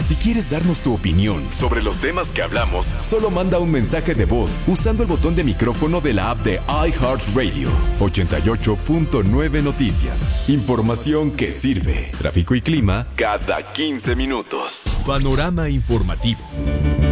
Si quieres darnos tu opinión sobre los temas que hablamos, solo manda un mensaje de voz usando el botón de micrófono de la app de iHeartRadio. 88.9 Noticias. Información que sirve. Tráfico y clima cada 15 minutos. Panorama informativo.